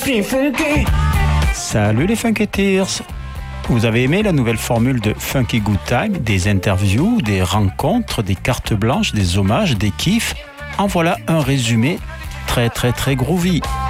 suis funky. Salut les Funketeers. Vous avez aimé la nouvelle formule de Funky Good Time, des interviews, des rencontres, des cartes blanches, des hommages, des kiffs? En voilà un résumé très très très groovy.